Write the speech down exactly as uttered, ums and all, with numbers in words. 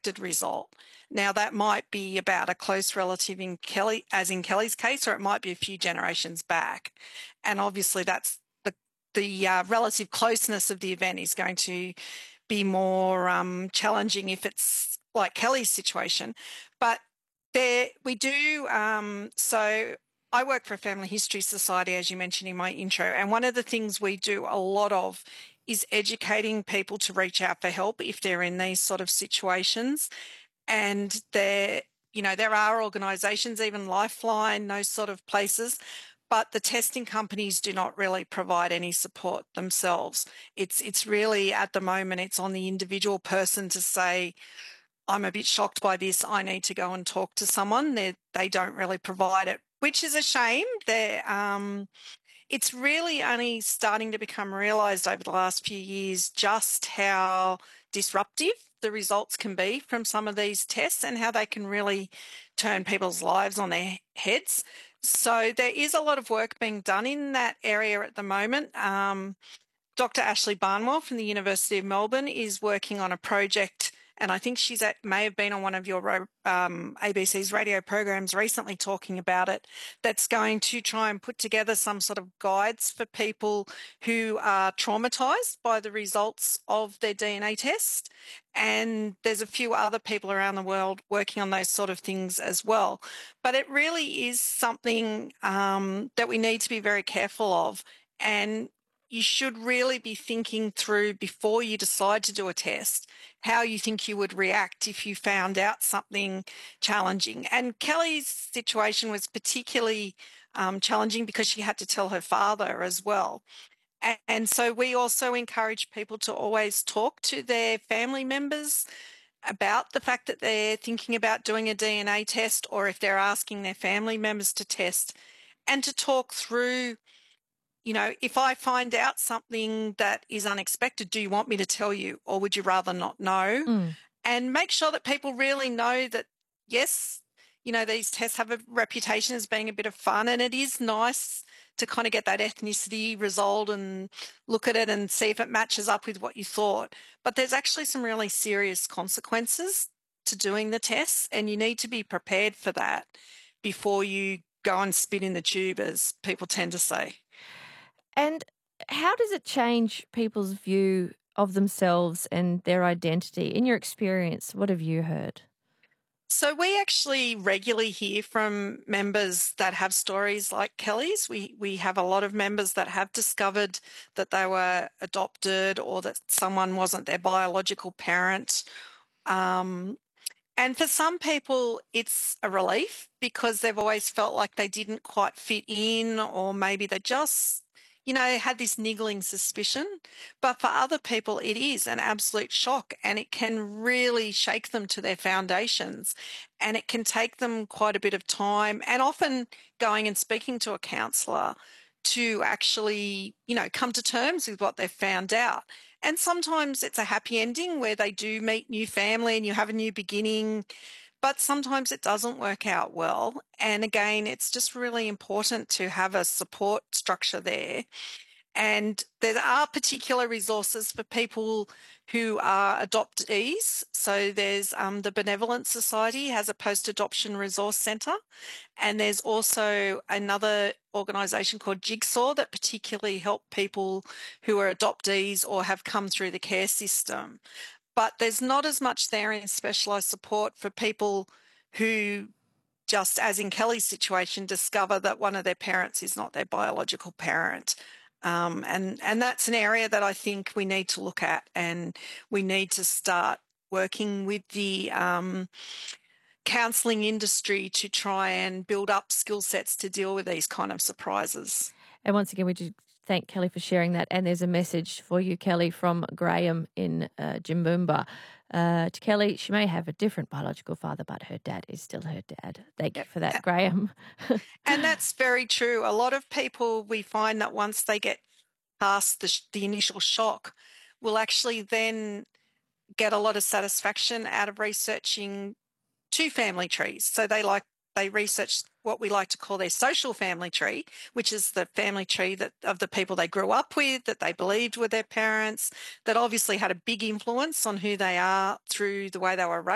unexpected result. Now, that might be about a close relative in Kelly, as in Kelly's case, or it might be a few generations back. And obviously that's the, the uh, relative closeness of the event is going to be more um, challenging if it's like Kelly's situation. But there we do, um, so I work for a Family History Society, as you mentioned in my intro, and one of the things we do a lot of is educating people to reach out for help if they're in these sort of situations. And there, you know, there are organisations, even Lifeline, those sort of places, but the testing companies do not really provide any support themselves. It's it's really, at the moment, it's on the individual person to say, I'm a bit shocked by this, I need to go and talk to someone. They they don't really provide it, which is a shame. They're, um, it's really only starting to become realised over the last few years just how disruptive the results can be from some of these tests and how they can really turn people's lives on their heads. So there is a lot of work being done in that area at the moment. Um, Doctor Ashley Barnwell from the University of Melbourne is working on a project, and I think she's at, may have been on one of your um, A B C's radio programs recently talking about it, that's going to try and put together some sort of guides for people who are traumatised by the results of their D N A test. And there's a few other people around the world working on those sort of things as well. But it really is something um, that we need to be very careful of. And you should really be thinking through before you decide to do a test how you think you would react if you found out something challenging. And Kelly's situation was particularly um, challenging because she had to tell her father as well. And, and so we also encourage people to always talk to their family members about the fact that they're thinking about doing a D N A test, or if they're asking their family members to test, and to talk through, you know, if I find out something that is unexpected, do you want me to tell you, or would you rather not know? Mm. And make sure that people really know that, yes, you know, these tests have a reputation as being a bit of fun, and it is nice to kind of get that ethnicity result and look at it and see if it matches up with what you thought. But there's actually some really serious consequences to doing the tests, and you need to be prepared for that before you go and spit in the tube, as people tend to say. And how does it change people's view of themselves and their identity? In your experience, what have you heard? So we actually regularly hear from members that have stories like Kelly's. We we have a lot of members that have discovered that they were adopted, or that someone wasn't their biological parent. Um, and for some people, it's a relief because they've always felt like they didn't quite fit in, or maybe they just, you know, had this niggling suspicion. But for other people, it is an absolute shock, and it can really shake them to their foundations. And it can take them quite a bit of time, and often going and speaking to a counsellor to actually, you know, come to terms with what they've found out. And sometimes it's a happy ending where they do meet new family and you have a new beginning, but sometimes it doesn't work out well. And again, it's just really important to have a support structure there. And there are particular resources for people who are adoptees. So there's um, the Benevolent Society has a post-adoption resource centre, and there's also another organisation called Jigsaw that particularly help people who are adoptees or have come through the care system. But there's not as much there in specialised support for people who, just as in Kelly's situation, discover that one of their parents is not their biological parent. Um, and, and that's an area that I think we need to look at, and we need to start working with the um, counselling industry to try and build up skill sets to deal with these kind of surprises. And once again, we do thank Kelly for sharing that. And there's a message for you, Kelly, from Graham in uh, Jimboomba. Uh, to Kelly, she may have a different biological father, but her dad is still her dad. Thank yep. you for that, Graham. And that's very true. A lot of people, we find that once they get past the, the initial shock, will actually then get a lot of satisfaction out of researching two family trees. So they like they research what we like to call their social family tree, which is the family tree that of the people they grew up with, that they believed were their parents, that obviously had a big influence on who they are through the way they were raised.